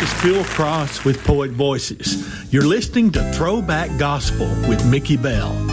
is Phil Cross with Poet Voices. You're listening to Throwback Gospel with Mickey Bell.